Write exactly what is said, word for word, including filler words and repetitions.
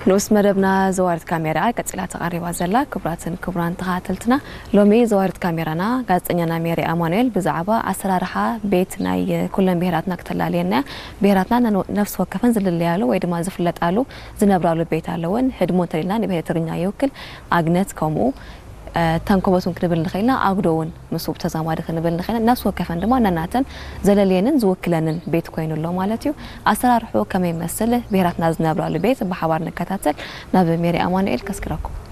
نوس مدبنا زوارت كاميرا قصيلا تقريبا زلا كبراتن كبران تخاتلتنا لومي زوارت كاميرانا غازطኛና ميري امانويل بزعبا اسرارها بيت ناي كلن بهراتنا كتلالينا بهراتنا نفس وكفن زلليالو ወይ ድማ ዝፍለጣሉ ዝነብራሉ ቤት አለውን ህድሞን ተሪና ንብሄትርኛ ይወክል አግነት ከሙ ታንኮበቱን ክንብል ንخيلና አግዶውን መስብ ተዛማደ ክንብል ንخيلና ናስ ወከፈን ድማ ናናተን ዘለልየንን ዝወክለንን ቤት ኮይኑሎ ማለት እዩ አሰራርሑ ከመይ መስለ ብሄራትና ዝነብራሉ ቤት በሐባር ንከታተል ናብ ሜሪ አማኑኤል ከስክራኩ